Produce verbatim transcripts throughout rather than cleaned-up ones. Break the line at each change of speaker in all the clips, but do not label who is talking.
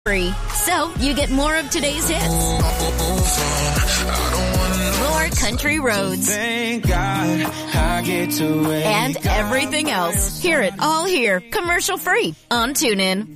Free, so you get more of today's hits. More country roads.
Thank God I get to wake
and everything else. Hear it all here, commercial free on TuneIn.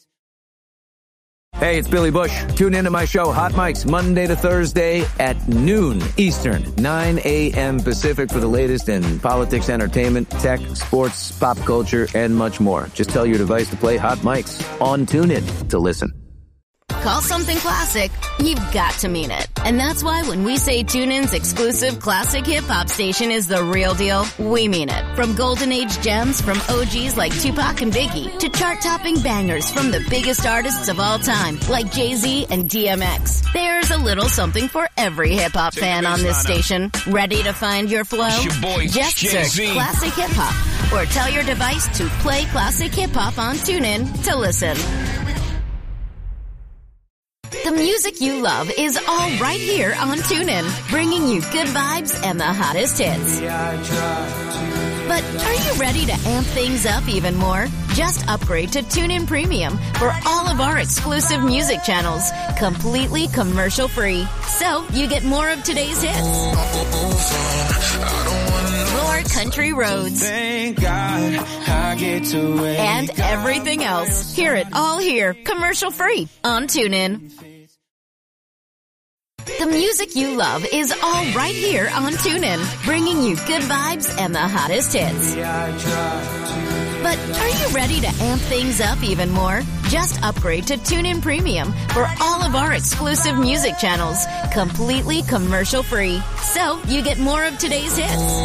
Hey, it's Billy Bush. Tune into my show, Hot Mics, Monday to Thursday at noon Eastern, nine a.m. Pacific for the latest in politics, entertainment, tech, sports, pop culture, and much more. Just tell your device to play Hot Mics on TuneIn to listen.
Call something classic, you've got to mean it. And that's why when we say TuneIn's exclusive classic hip-hop station is the real deal, we mean it. From golden age gems from O Gs like Tupac and Biggie to chart-topping bangers from the biggest artists of all time like Jay-Z and D M X. There's a little something for every hip-hop fan on this station. Ready to find your flow?
Your boy,
Just
Jay-Z.
search Classic Hip-Hop or tell your device to play Classic Hip-Hop on TuneIn to listen. The music you love is all right here on TuneIn, bringing you good vibes and the hottest hits. But are you ready to amp things up even more? Just upgrade to TuneIn Premium for all of our exclusive music channels, completely commercial free. So you get more of today's hits. More country roads.
Thank God I get to wake
and everything else. Hear it all here, commercial free on TuneIn. The music you love is all right here on TuneIn, bringing you good vibes and the hottest hits. But are you ready to amp things up even more? Just upgrade to TuneIn Premium for all of our exclusive music channels, completely commercial free. So you get more of today's hits.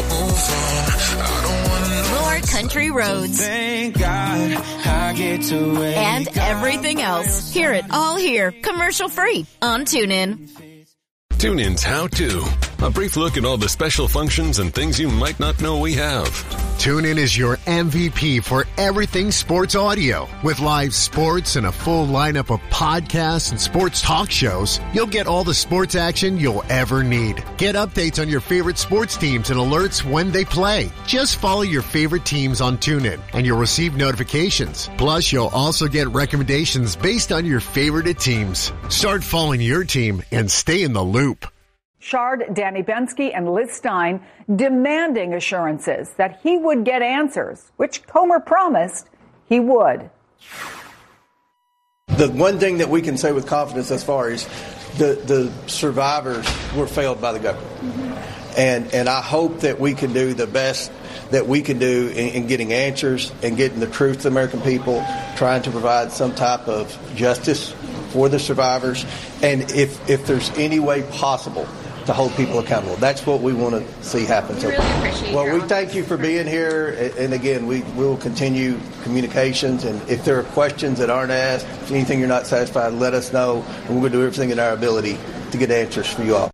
More country roads.
Thank God I get to wake
and everything else. Hear it all here, commercial free on TuneIn.
TuneIn's How To. A brief look at all the special functions and things you might not know we have.
TuneIn is your M V P for everything sports audio. With live sports and a full lineup of podcasts and sports talk shows, you'll get all the sports action you'll ever need. Get updates on your favorite sports teams and alerts when they play. Just follow your favorite teams on TuneIn and you'll receive notifications. Plus, you'll also get recommendations based on your favorite teams. Start following your team and stay in the loop.
Shard, Danny Bensky, and Liz Stein demanding assurances that he would get answers, which Comer promised he would.
The one thing that we can say with confidence as far as the, the survivors were failed by the government. Mm-hmm. And, and I hope that we can do the best that we can do in, in getting answers and getting the truth to the American people, trying to provide some type of justice for the survivors, and if, if there's any way possible to hold people accountable. That's what we want to see happen.
We
so,
really appreciate
well, we
your
thank you for being here, and again, we, we will continue communications, and if there are questions that aren't asked, if anything you're not satisfied, let us know, and we're going to do everything in our ability to get answers for you all.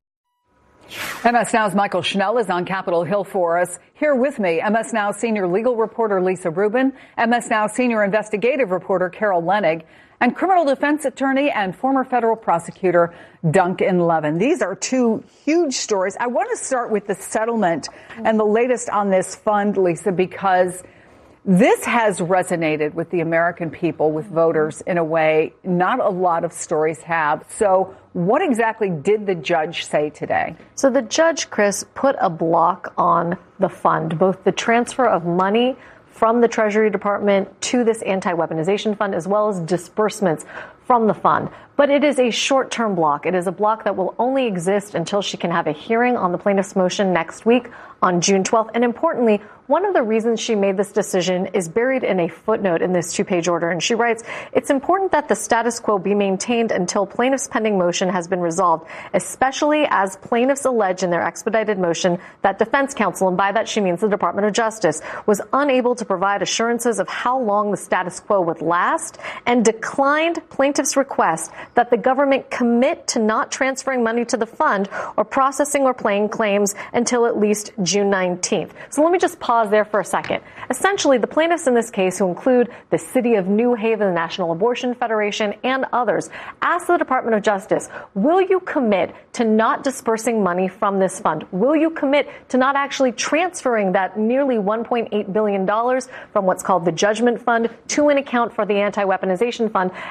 M S Now's Michael Schnell is on Capitol Hill for us. Here with me, M S Now senior legal reporter Lisa Rubin, M S Now senior investigative reporter Carol Lenig, and criminal defense attorney and former federal prosecutor Duncan Levin. These are two huge stories. I want to start with the settlement and the latest on this fund, Lisa, because this has resonated with the American people, with voters, in a way not a lot of stories have. So what exactly did the judge say today?
So the judge, Chris, put a block on the fund, both the transfer of money from the Treasury Department to this anti-weaponization fund, as well as disbursements from the fund. But it is a short-term block. It is a block that will only exist until she can have a hearing on the plaintiff's motion next week on June twelfth. And importantly, one of the reasons she made this decision is buried in a footnote in this two-page order. And she writes, it's important that the status quo be maintained until plaintiff's pending motion has been resolved, especially as plaintiffs allege in their expedited motion that defense counsel, and by that she means the Department of Justice, was unable to provide assurances of how long the status quo would last and declined plaintiff's request that the government commit to not transferring money to the fund or processing or paying claims until at least June nineteenth. So let me just pause there for a second. Essentially, the plaintiffs in this case, who include the City of New Haven, the National Abortion Federation, and others, asked the Department of Justice, will you commit to not dispersing money from this fund? Will you commit to not actually transferring that nearly one point eight billion dollars from what's called the Judgment Fund to an account for the Anti-Weaponization Fund until we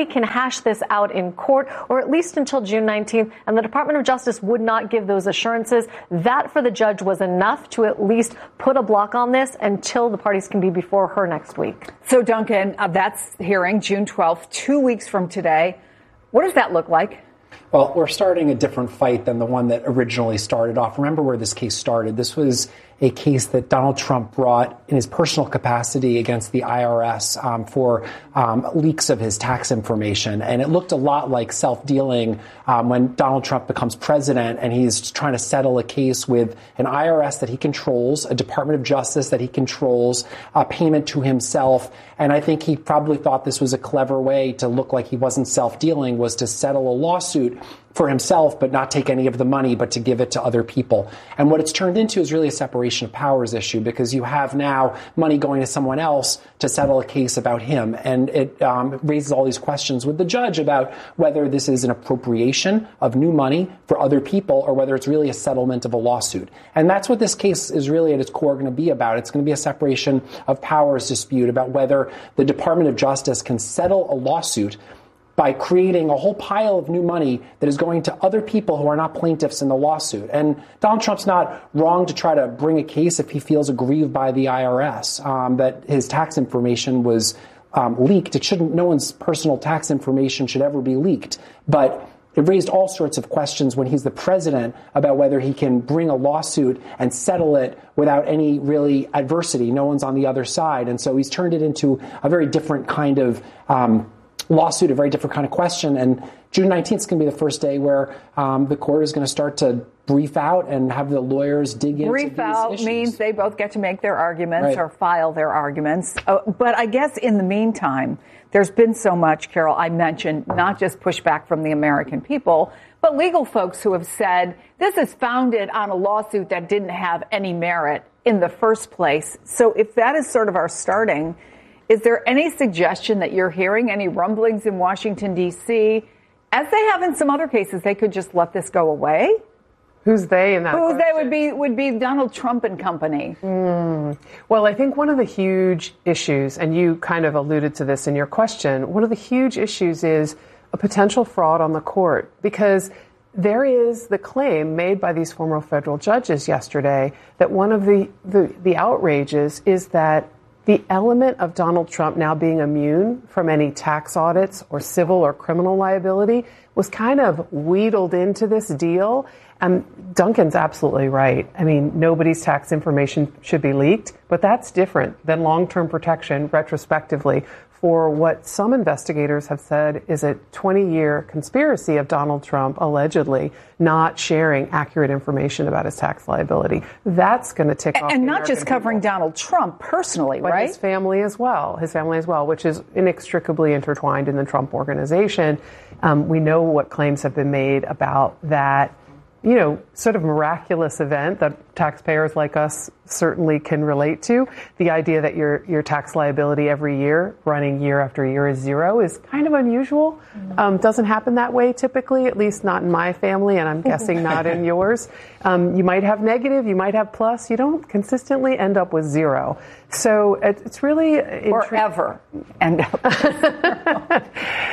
we can hash this out in court, or at least until June nineteenth. And the Department of Justice would not give those assurances. That, for the judge, was enough to at least put a block on this until the parties can be before her next week.
So, Duncan, uh, that's hearing June twelfth, two weeks from today. What does that look like?
Well, we're starting a different fight than the one that originally started off. Remember where this case started. This was a case that Donald Trump brought in his personal capacity against the I R S um, for um, leaks of his tax information. And it looked a lot like self-dealing um, when Donald Trump becomes president and he's trying to settle a case with an I R S that he controls, a Department of Justice that he controls, a payment to himself. And I think he probably thought this was a clever way to look like he wasn't self-dealing, was to settle a lawsuit for himself, but not take any of the money, but to give it to other people. And what it's turned into is really a separation of powers issue, because you have now money going to someone else to settle a case about him. And it um, raises all these questions with the judge about whether this is an appropriation of new money for other people or whether it's really a settlement of a lawsuit. And that's what this case is really at its core going to be about. It's going to be a separation of powers dispute about whether the Department of Justice can settle a lawsuit by creating a whole pile of new money that is going to other people who are not plaintiffs in the lawsuit. And Donald Trump's not wrong to try to bring a case if he feels aggrieved by the I R S, um, that his tax information was um, leaked. It shouldn't, no one's personal tax information should ever be leaked. But it raised all sorts of questions when he's the president about whether he can bring a lawsuit and settle it without any really adversity. No one's on the other side. And so he's turned it into a very different kind of um, lawsuit, a very different kind of question. And June nineteenth is going to be the first day where um, the court is going to start to brief out and have the lawyers dig into
brief
these
out
issues.
Means they both get to make their arguments
Right.
or file their arguments. Uh, but I guess in the meantime, there's been so much, Carol, I mentioned, not just pushback from the American people, but legal folks who have said this is founded on a lawsuit that didn't have any merit in the first place. So if that is sort of our starting, is there any suggestion that you're hearing, any rumblings in Washington, D C, as they have in some other cases, they could just let this go away?
Who's they in that
Who
question?
they would be would be Donald Trump and company.
Mm. Well, I think one of the huge issues, and you kind of alluded to this in your question, one of the huge issues is a potential fraud on the court, because there is the claim made by these former federal judges yesterday that one of the, the, the outrages is that the element of Donald Trump now being immune from any tax audits or civil or criminal liability was kind of wheedled into this deal. And Duncan's absolutely right. I mean, nobody's tax information should be leaked, but that's different than long-term protection retrospectively for what some investigators have said is a twenty-year conspiracy of Donald Trump allegedly not sharing accurate information about his tax liability. That's going to tick off.
And not just covering Donald Trump personally,
but
right?
His family as well. His family as well, which is inextricably intertwined in the Trump organization. Um, we know what claims have been made about that, you know, sort of miraculous event that taxpayers like us certainly can relate to. The idea that your your tax liability every year, running year after year, is zero is kind of unusual. Mm-hmm. Um, doesn't happen that way typically, at least not in my family, and I'm guessing not in yours. Um, you might have negative, you might have plus. You don't consistently end up with zero. So it, it's really... Intri-
or ever end up with zero.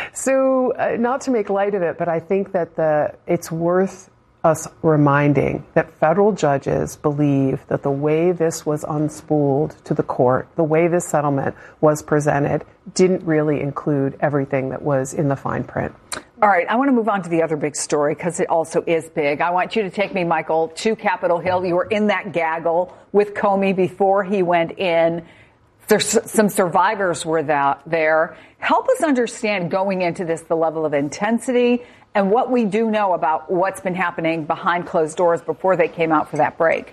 So uh, not to make light of it, but I think that the it's worth us reminding that federal judges believe that the way this was unspooled to the court, the way this settlement was presented, didn't really include everything that was in the fine print.
All right, I want to move on to the other big story because it also is big. I want you to take me, Michael, to Capitol Hill. You were in that gaggle with Comey before he went in. There's some survivors were that there. Help us understand going into this the level of intensity and what we do know about what's been happening behind closed doors before they came out for that break.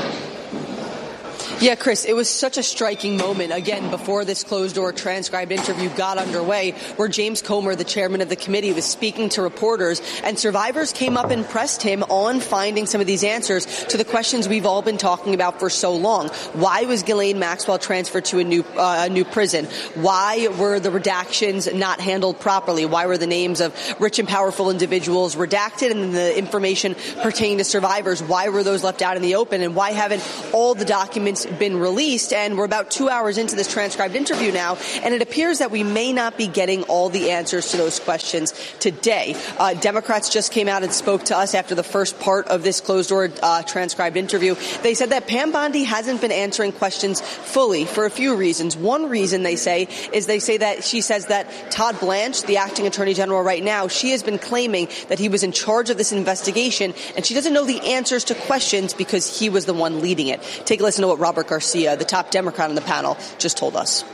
Yeah, Chris, it was such a striking moment, again, before this closed-door transcribed interview got underway, where James Comer, the chairman of the committee, was speaking to reporters, and survivors came up and pressed him on finding some of these answers to the questions we've all been talking about for so long. Why was Ghislaine Maxwell transferred to a new uh, a new prison? Why were the redactions not handled properly? Why were the names of rich and powerful individuals redacted, and the information pertaining to survivors, why were those left out in the open? And why haven't all the documents been released, and we're about two hours into this transcribed interview now, and it appears that we may not be getting all the answers to those questions today. Uh, Democrats just came out and spoke to us after the first part of this closed-door uh, transcribed interview. They said that Pam Bondi hasn't been answering questions fully for a few reasons. One reason, they say, is they say that she says that Todd Blanche, the acting attorney general right now, she has been claiming that he was in charge of this investigation, and she doesn't know the answers to questions because he was the one leading it. Take a listen to what Robert Garcia, the top Democrat on the panel, just told us.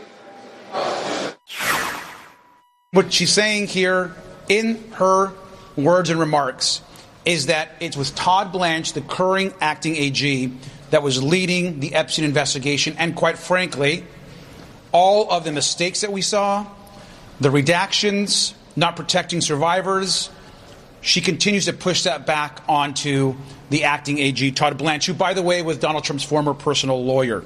What she's saying here in her words and remarks is that it was Todd Blanche, the current acting A G, that was leading the Epstein investigation. And quite frankly, all of the mistakes that we saw, the redactions, not protecting survivors, she continues to push that back onto the acting A G, Todd Blanche, who, by the way, was Donald Trump's former personal lawyer.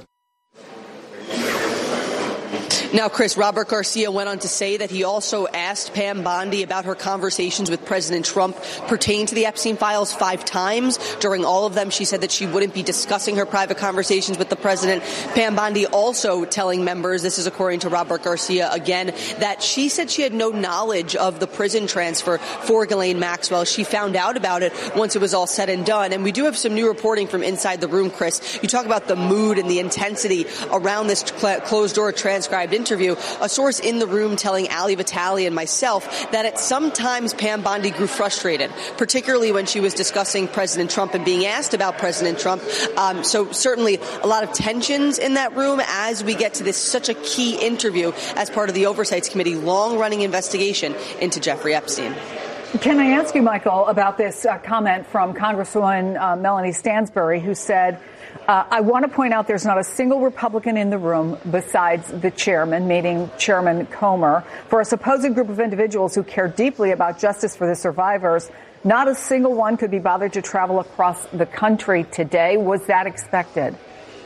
Now, Chris, Robert Garcia went on to say that he also asked Pam Bondi about her conversations with President Trump pertaining to the Epstein files five times. During all of them, she said that she wouldn't be discussing her private conversations with the president. Pam Bondi also telling members, this is according to Robert Garcia again, that she said she had no knowledge of the prison transfer for Ghislaine Maxwell. She found out about it once it was all said and done. And we do have some new reporting from inside the room, Chris. You talk about the mood and the intensity around this cl- closed-door transcribed interview. interview, a source in the room telling Ali Vitale and myself that at some times Pam Bondi grew frustrated, particularly when she was discussing President Trump and being asked about President Trump. Um, so certainly a lot of tensions in that room as we get to this such a key interview as part of the Oversight Committee long-running investigation into Jeffrey Epstein.
Can I ask you, Michael, about this uh, comment from Congresswoman uh, Melanie Stansbury, who said, Uh, I want to point out there's not a single Republican in the room besides the chairman, meaning Chairman Comer. For a supposed group of individuals who care deeply about justice for the survivors, not a single one could be bothered to travel across the country today. Was that expected?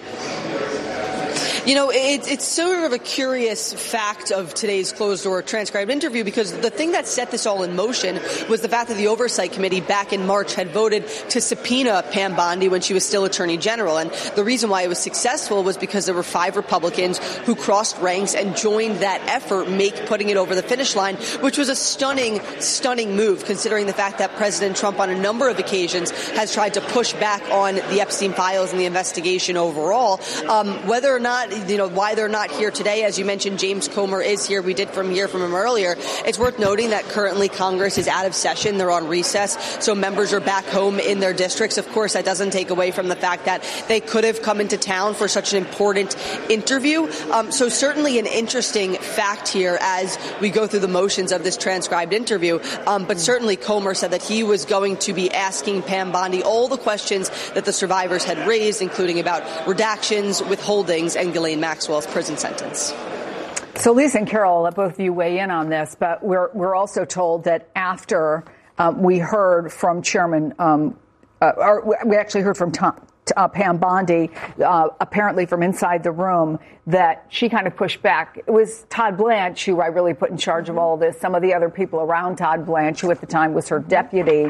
You know, it, it's sort of a curious fact of today's closed-door transcribed interview, because the thing that set this all in motion was the fact that the Oversight Committee back in March had voted to subpoena Pam Bondi when she was still Attorney General. And the reason why it was successful was because there were five Republicans who crossed ranks and joined that effort, make putting it over the finish line, which was a stunning, stunning move, considering the fact that President Trump on a number of occasions has tried to push back on the Epstein files and the investigation overall. Um, whether or not You know, why they're not here today. As you mentioned, James Comer is here. We did from hear from him earlier. It's worth noting that currently Congress is out of session. They're on recess, so members are back home in their districts. Of course, that doesn't take away from the fact that they could have come into town for such an important interview. Um, so certainly an interesting fact here as we go through the motions of this transcribed interview. Um, but certainly Comer said that he was going to be asking Pam Bondi all the questions that the survivors had raised, including about redactions, withholdings, and Ghislaine Maxwell's prison sentence.
So Lisa and Carol, let both of you weigh in on this, but we're we're also told that after um, we heard from Chairman, um, uh, or we actually heard from Tom, uh, Pam Bondi, uh, apparently from inside the room, that she kind of pushed back. It was Todd Blanche who I really put in charge of all of this. Some of the other people around Todd Blanche, who at the time was her deputy.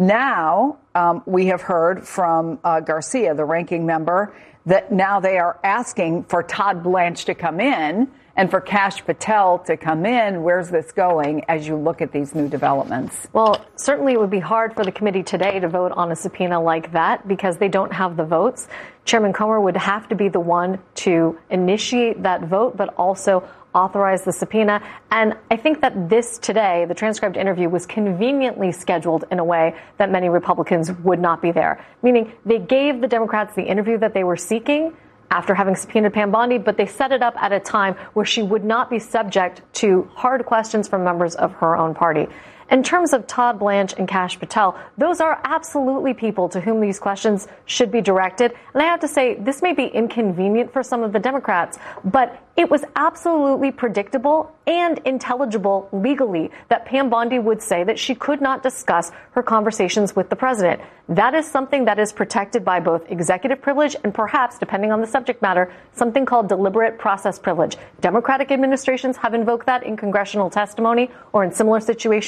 Now um, we have heard from uh, Garcia, the ranking member, that now they are asking for Todd Blanche to come in and for Kash Patel to come in. Where's this going as you look at these new developments?
Well, certainly it would be hard for the committee today to vote on a subpoena like that because they don't have the votes. Chairman Comer would have to be the one to initiate that vote, but also authorize the subpoena. And I think that this today, the transcribed interview, was conveniently scheduled in a way that many Republicans would not be there. Meaning they gave the Democrats the interview that they were seeking after having subpoenaed Pam Bondi, but they set it up at a time where she would not be subject to hard questions from members of her own party. In terms of Todd Blanche and Kash Patel, those are absolutely people to whom these questions should be directed. And I have to say, this may be inconvenient for some of the Democrats, but it was absolutely predictable and intelligible legally that Pam Bondi would say that she could not discuss her conversations with the president. That is something that is protected by both executive privilege and perhaps, depending on the subject matter, something called deliberate process privilege. Democratic administrations have invoked that in congressional testimony or in similar situations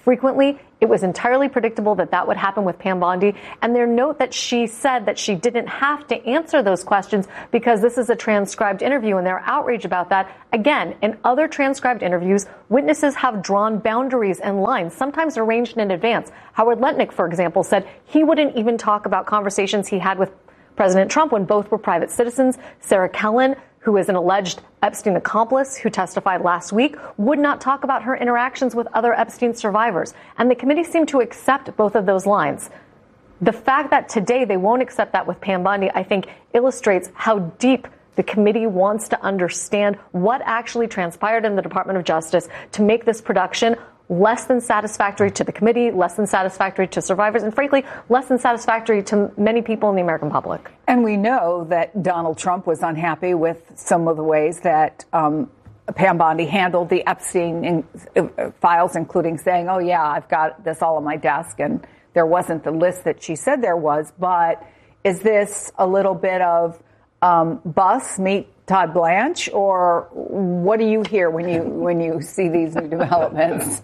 frequently. It was entirely predictable that that would happen with Pam Bondi. And their note that she said that she didn't have to answer those questions because this is a transcribed interview, and their outrage about that. Again, in other transcribed interviews, witnesses have drawn boundaries and lines, sometimes arranged in advance. Howard Lutnick, for example, said he wouldn't even talk about conversations he had with President Trump when both were private citizens. Sarah Kellen, who is an alleged Epstein accomplice who testified last week, would not talk about her interactions with other Epstein survivors. And the committee seemed to accept both of those lines. The fact that today they won't accept that with Pam Bondi, I think, illustrates how deep the committee wants to understand what actually transpired in the Department of Justice to make this production less than satisfactory to the committee, less than satisfactory to survivors, and frankly, less than satisfactory to many people in the American public.
And we know that Donald Trump was unhappy with some of the ways that um, Pam Bondi handled the Epstein in, uh, files, including saying, oh, yeah, I've got this all on my desk, and there wasn't the list that she said there was. But is this a little bit of um, bus meet Todd Blanche, or what do you hear when you when you see these new developments?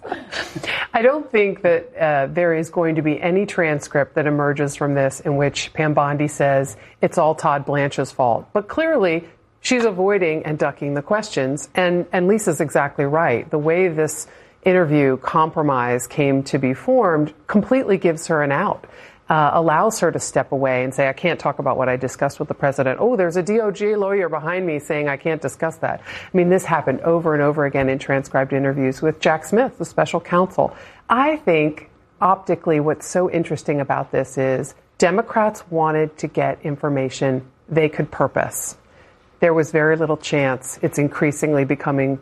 I don't think that uh, there is going to be any transcript that emerges from this in which Pam Bondi says it's all Todd Blanche's fault. But clearly, she's avoiding and ducking the questions. And, and Lisa's exactly right. The way this interview compromise came to be formed completely gives her an out. Uh, allows her to step away and say, I can't talk about what I discussed with the president. Oh, there's a D O J lawyer behind me saying I can't discuss that. I mean, this happened over and over again in transcribed interviews with Jack Smith, the special counsel. I think optically what's so interesting about this is Democrats wanted to get information they could purpose. There was very little chance. It's increasingly becoming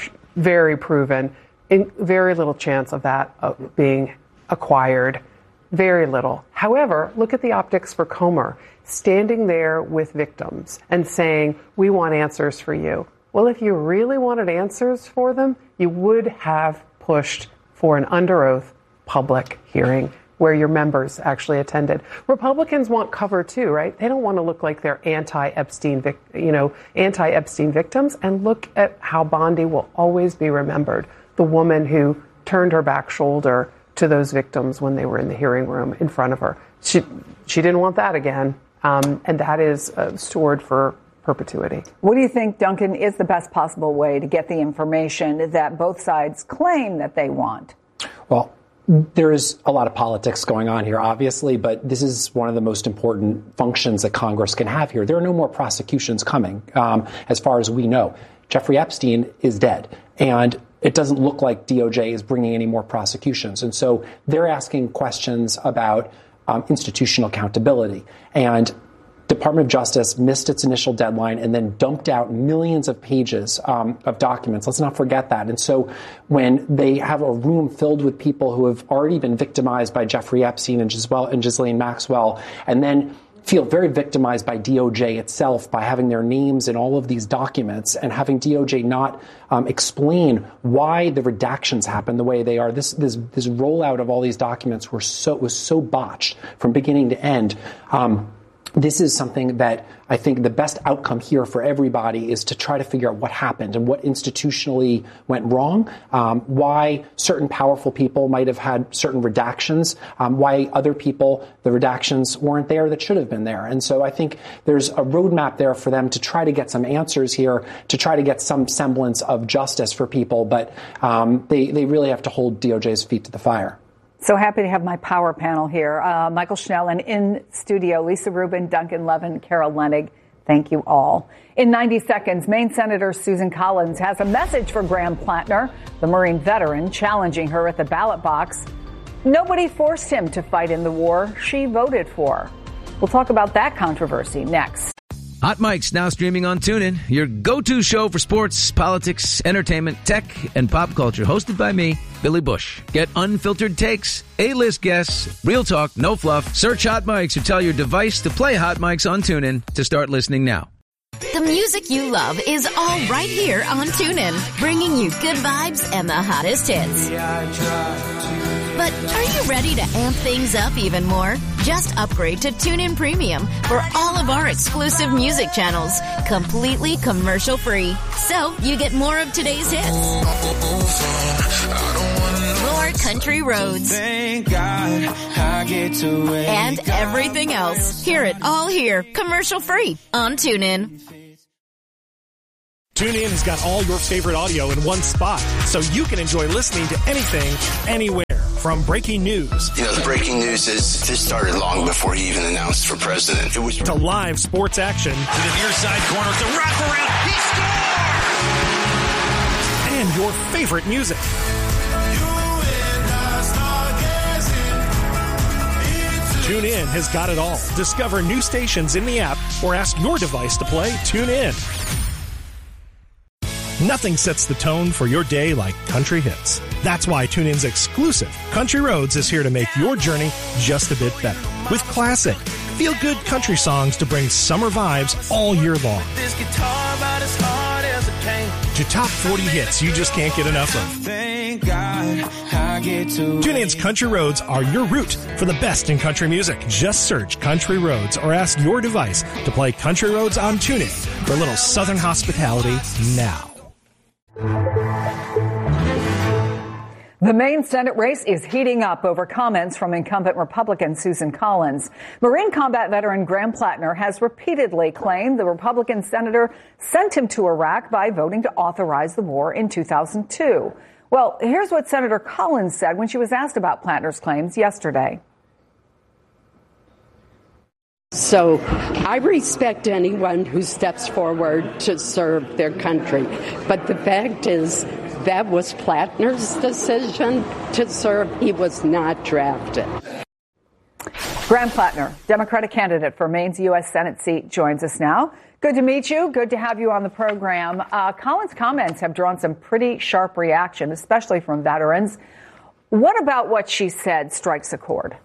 very proven. In very little chance of that uh, being acquired. Very little. However, look at the optics for Comer, standing there with victims and saying, we want answers for you. Well, if you really wanted answers for them, you would have pushed for an under oath public hearing where your members actually attended. Republicans want cover too, right? They don't want to look like they're anti-Epstein, vic- you know, anti-Epstein victims. And look at how Bondi will always be remembered. The woman who turned her back shoulder to those victims when they were in the hearing room in front of her. She she didn't want that again, um, and that is uh, stored for perpetuity.
What do you think, Duncan, is the best possible way to get the information that both sides claim that they want?
Well, there is a lot of politics going on here, obviously, but this is one of the most important functions that Congress can have here. There are no more prosecutions coming, um, as far as we know. Jeffrey Epstein is dead, and it doesn't look like D O J is bringing any more prosecutions. And so they're asking questions about um, institutional accountability. And Department of Justice missed its initial deadline and then dumped out millions of pages um, of documents. Let's not forget that. And so when they have a room filled with people who have already been victimized by Jeffrey Epstein and Ghislaine, and Ghislaine Maxwell, and then feel very victimized by D O J itself by having their names in all of these documents and having D O J not um, explain why the redactions happen the way they are. This this this rollout of all these documents were so was so botched from beginning to end. Um, This is something that I think the best outcome here for everybody is to try to figure out what happened and what institutionally went wrong, um, why certain powerful people might have had certain redactions, um, why other people, the redactions weren't there that should have been there. And so I think there's a roadmap there for them to try to get some answers here, to try to get some semblance of justice for people. But um, they, they really have to hold D O J's feet to the fire.
So happy to have my power panel here. Uh, Michael Schnell, and in studio, Lisa Rubin, Duncan Levin, Carol Leonnig. Thank you all. In ninety seconds, Maine Senator Susan Collins has a message for Graham Plattner, the Marine veteran, challenging her at the ballot box. Nobody forced him to fight in the war she voted for. We'll talk about that controversy next.
Hot Mic's now streaming on TuneIn, your go-to show for sports, politics, entertainment, tech, and pop culture. Hosted by me, Billy Bush. Get unfiltered takes, A-list guests, real talk, no fluff. Search Hot Mics or tell your device to play Hot Mics on TuneIn to start listening now.
The music you love is all right here on TuneIn, bringing you good vibes and the hottest hits. But are you ready to amp things up even more? Just upgrade to TuneIn Premium for all of our exclusive music channels, completely commercial-free. So you get more of today's hits, more more country roads.
Thank God I get to wake
And everything else. Hear it all here, commercial free on TuneIn.
TuneIn has got all your favorite audio in one spot, so you can enjoy listening to anything, anywhere. From breaking news.
You know, the breaking news is this started long before he even announced for president. It was
to live sports action.
To the near side corner, it's a wraparound. He
scores! And your favorite music. TuneIn has got it all. Discover new stations in the app or ask your device to play TuneIn. Nothing sets the tone for your day like country hits. That's why TuneIn's exclusive Country Roads is here to make your journey just a bit better. With classic, feel-good country songs to bring summer vibes all year long.
This guitar about as hard as it came.
To top forty hits you just can't get enough of.
Thank God I get to
TuneIn's Country Roads are your route for the best in country music. Just search Country Roads or ask your device to play Country Roads on TuneIn for a little Southern hospitality now.
The Maine Senate race is heating up over comments from incumbent Republican Susan Collins. Marine combat veteran Graham Plattner has repeatedly claimed the Republican senator sent him to Iraq by voting to authorize the war in two thousand two. Well, here's what Senator Collins said when she was asked about Plattner's claims yesterday.
So I respect anyone who steps forward to serve their country. But the fact is, that was Plattner's decision to serve. He was not drafted.
Graham Plattner, Democratic candidate for Maine's U S Senate seat, joins us now. Good to meet you. Good to have you on the program. Uh, Collins' comments have drawn some pretty sharp reaction, especially from veterans. What about what she said strikes a chord?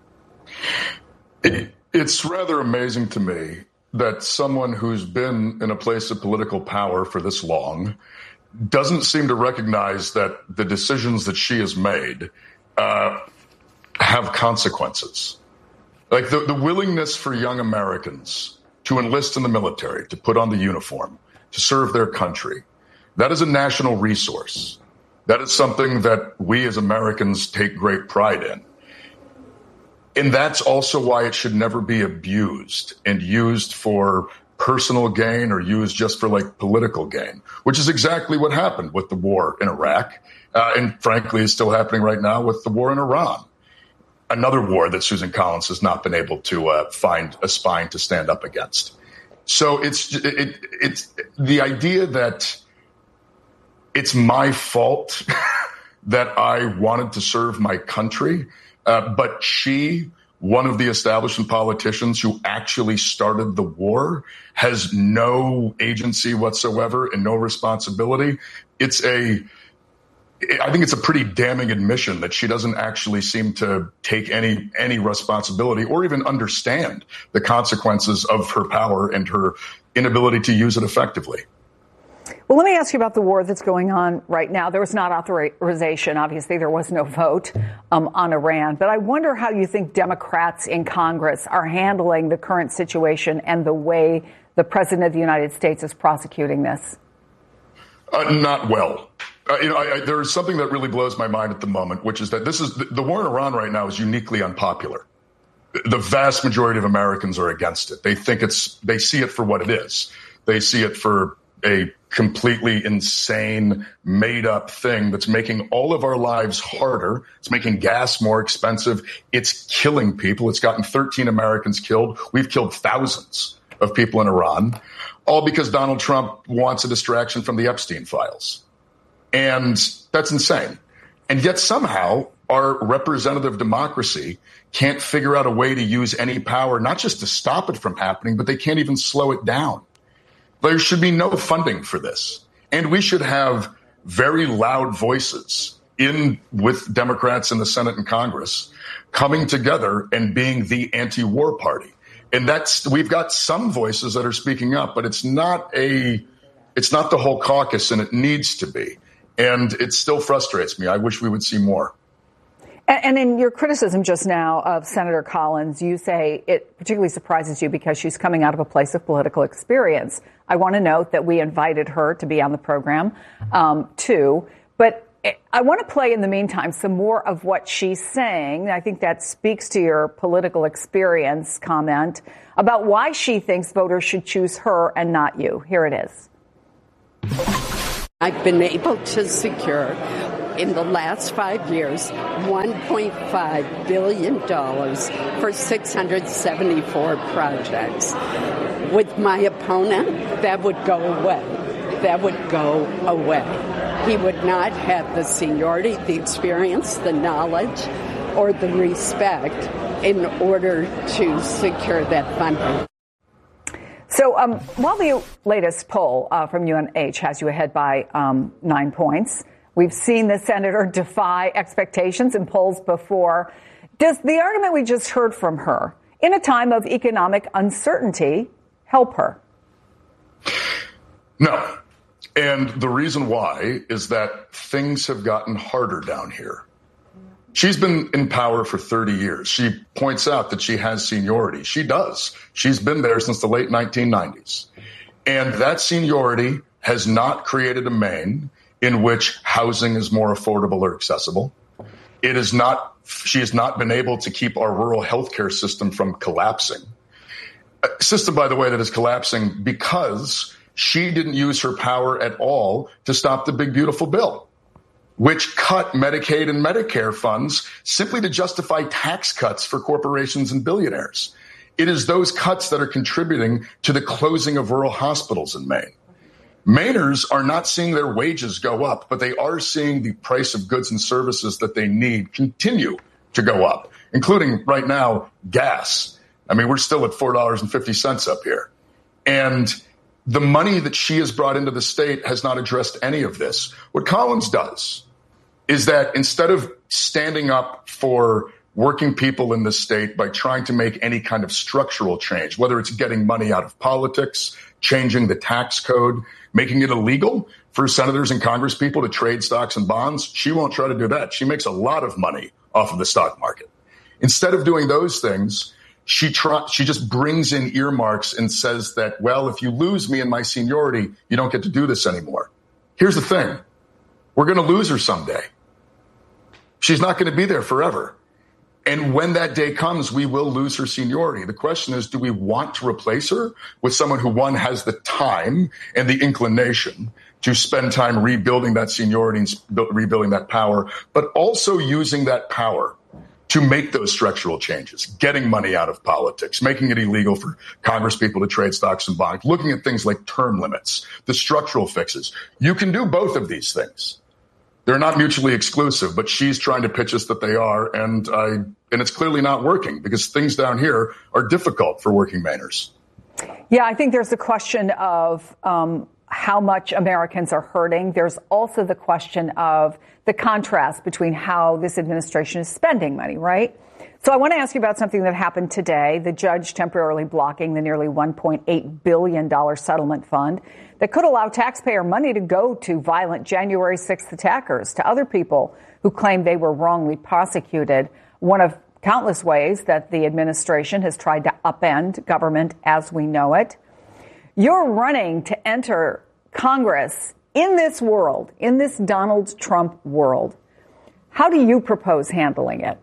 It- It's rather amazing to me that someone who's been in a place of political power for this long doesn't seem to recognize that the decisions that she has made uh, have consequences. Like the, the willingness for young Americans to enlist in the military, to put on the uniform, to serve their country. That is a national resource. That is something that we as Americans take great pride in. And that's also why it should never be abused and used for personal gain or used just for like political gain, which is exactly what happened with the war in Iraq. Uh, and frankly, is still happening right now with the war in Iran. Another war that Susan Collins has not been able to uh, find a spine to stand up against. So it's it, it, it's the idea that it's my fault that I wanted to serve my country. Uh, but she, one of the establishment politicians who actually started the war, has no agency whatsoever and no responsibility. It's a, I think it's a pretty damning admission that she doesn't actually seem to take any any responsibility or even understand the consequences of her power and her inability to use it effectively.
Well, let me ask you about the war that's going on right now. There was not authorization. Obviously, there was no vote um, on Iran. But I wonder how you think Democrats in Congress are handling the current situation and the way the president of the United States is prosecuting this.
Uh, not well. Uh, you know, I, I, there is something that really blows my mind at the moment, which is that this is the, the war in Iran right now is uniquely unpopular. The vast majority of Americans are against it. They think it's, they see it for what it is. They see it for a completely insane, made-up thing that's making all of our lives harder. It's making gas more expensive. It's killing people. It's gotten thirteen Americans killed. We've killed thousands of people in Iran, all because Donald Trump wants a distraction from the Epstein files. And that's insane. And yet somehow our representative democracy can't figure out a way to use any power, not just to stop it from happening, but they can't even slow it down. There should be no funding for this. And we should have very loud voices in with Democrats in the Senate and Congress coming together and being the anti-war party. And that's, we've got some voices that are speaking up, but it's not a, it's not the whole caucus, and it needs to be. And it still frustrates me. I wish we would see more.
And in your criticism just now of Senator Collins, you say it particularly surprises you because she's coming out of a place of political experience. I want to note that we invited her to be on the program, um, too. But I want to play in the meantime some more of what she's saying. I think that speaks to your political experience comment about why she thinks voters should choose her and not you. Here it is.
I've been able to secure in the last five years one point five billion dollars for six hundred seventy-four projects. With my opponent, that would go away. That would go away. He would not have the seniority, the experience, the knowledge, or the respect in order to secure that funding.
So um, while the latest poll uh, from U N H has you ahead by um, nine points, we've seen the senator defy expectations in polls before. Does the argument we just heard from her, in a time of economic uncertainty, help her?
No. And the reason why is that things have gotten harder down here. She's been in power for thirty years. She points out that she has seniority. She does. She's been there since the late nineteen nineties. And that seniority has not created a Maine in which housing is more affordable or accessible. It is not, she has not been able to keep our rural healthcare system from collapsing. A system, by the way, that is collapsing because she didn't use her power at all to stop the big, beautiful bill, which cut Medicaid and Medicare funds simply to justify tax cuts for corporations and billionaires. It is those cuts that are contributing to the closing of rural hospitals in Maine. Mainers are not seeing their wages go up, but they are seeing the price of goods and services that they need continue to go up, including right now, gas. I mean, we're still at four dollars and fifty cents up here. And the money that she has brought into the state has not addressed any of this. What Collins does is that instead of standing up for working people in the state by trying to make any kind of structural change, whether it's getting money out of politics, changing the tax code, making it illegal for senators and congresspeople to trade stocks and bonds, she won't try to do that. She makes a lot of money off of the stock market. Instead of doing those things, She try, she just brings in earmarks and says that, well, if you lose me in my seniority, you don't get to do this anymore. Here's the thing. We're going to lose her someday. She's not going to be there forever. And when that day comes, we will lose her seniority. The question is, do we want to replace her with someone who, one, has the time and the inclination to spend time rebuilding that seniority and rebuilding that power, but also using that power to make those structural changes, getting money out of politics, making it illegal for congresspeople to trade stocks and bonds, looking at things like term limits, the structural fixes. You can do both of these things. They're not mutually exclusive, but she's trying to pitch us that they are, and I, and it's clearly not working because things down here are difficult for working Mainers.
Yeah, I think there's the question of um, how much Americans are hurting. There's also the question of the contrast between how this administration is spending money, right? So I want to ask you about something that happened today. The judge temporarily blocking the nearly one point eight billion dollars settlement fund that could allow taxpayer money to go to violent January sixth attackers, to other people who claim they were wrongly prosecuted. One of countless ways that the administration has tried to upend government as we know it. You're running to enter Congress in this world, in this Donald Trump world. How do you propose handling it?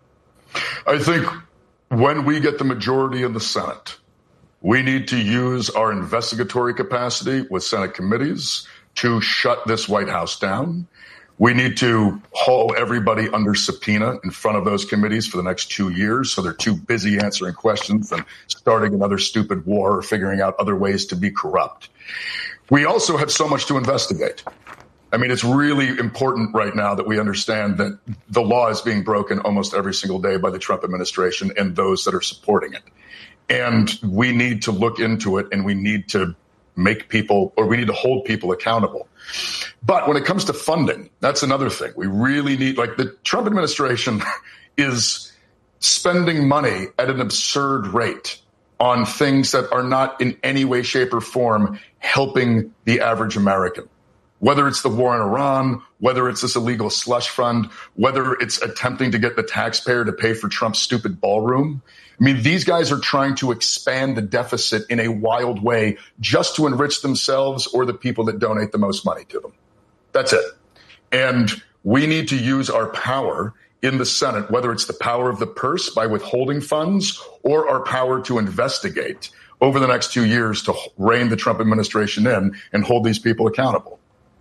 I think when we get the majority in the Senate, we need to use our investigatory capacity with Senate committees to shut this White House down. We need to haul everybody under subpoena in front of those committees for the next two years so they're too busy answering questions and starting another stupid war or figuring out other ways to be corrupt. We also have so much to investigate. I mean, it's really important right now that we understand that the law is being broken almost every single day by the Trump administration and those that are supporting it. And we need to look into it, and we need to make people, or we need to hold people accountable. But when it comes to funding, that's another thing. We really need, like, the Trump administration is spending money at an absurd rate on things that are not in any way, shape, or form helping the average American. Whether it's the war in Iran, whether it's this illegal slush fund, whether it's attempting to get the taxpayer to pay for Trump's stupid ballroom. I mean, these guys are trying to expand the deficit in a wild way just to enrich themselves or the people that donate the most money to them. That's it. And We need to use our power in the Senate, whether it's the power of the purse by withholding funds or our power to investigate over the next two years to rein the Trump administration in and hold these people accountable.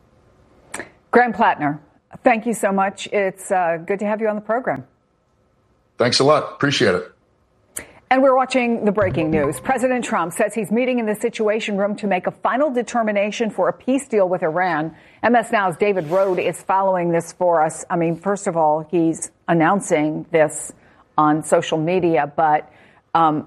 Graham Plattner, thank you so much. It's uh, good to have you on the program.
Thanks a lot. Appreciate it.
And we're watching the breaking news. President Trump says he's meeting in the Situation Room to make a final determination for a peace deal with Iran. M S Now's David Rode is following this for us. I mean, first of all, he's announcing this on social media, but um,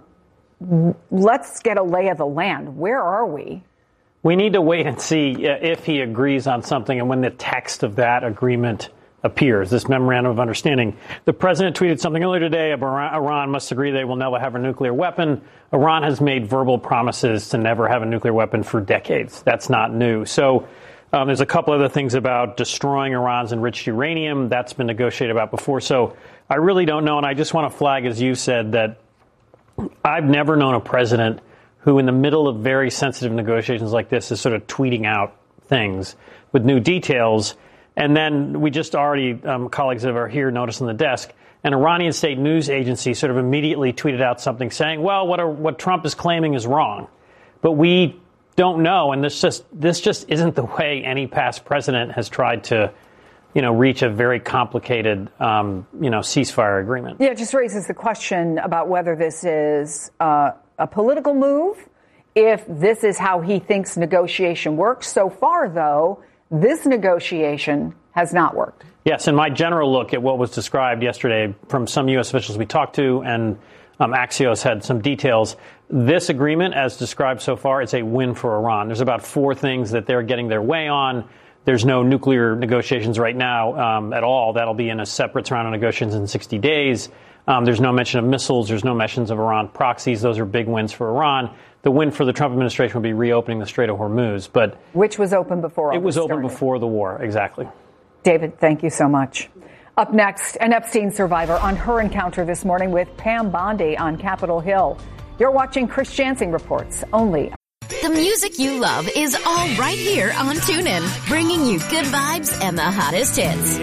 let's get a lay of the land. Where are we?
We need to wait and see if he agrees on something and when the text of that agreement appears, this memorandum of understanding. The president tweeted something earlier today about Iran must agree they will never have a nuclear weapon. Iran has made verbal promises to never have a nuclear weapon for decades. That's not new. So um, there's a couple other things about destroying Iran's enriched uranium. That's been negotiated about before. So I really don't know. And I just want to flag, as you said, that I've never known a president who in the middle of very sensitive negotiations like this is sort of tweeting out things with new details. And then we just already, um, colleagues that are here noticed on the desk, an Iranian state news agency sort of immediately tweeted out something saying, well, what, are, what Trump is claiming is wrong. But we don't know. And this just this just isn't the way any past president has tried to, you know, reach a very complicated, um, you know, ceasefire agreement.
Yeah, it just raises the question about whether this is uh, a political move, if this is how he thinks negotiation works. So far, though, this negotiation has not worked.
Yes, and my general look at what was described yesterday from some U S officials we talked to, and um, Axios had some details. This agreement, as described so far, is a win for Iran. There's about four things that they're getting their way on. There's no nuclear negotiations right now um, at all. That'll be in a separate round of negotiations in sixty days. Um, there's no mention of missiles. There's no mentions of Iran proxies. Those are big wins for Iran. The win for the Trump administration would be reopening the Strait of Hormuz, but
which was open before.
It was open
started.
before the war, exactly.
David, thank you so much. Up next, an Epstein survivor on her encounter this morning with Pam Bondi on Capitol Hill. You're watching Chris Jansing Reports only.
The music you love is all right here on TuneIn, bringing you good vibes and the hottest hits.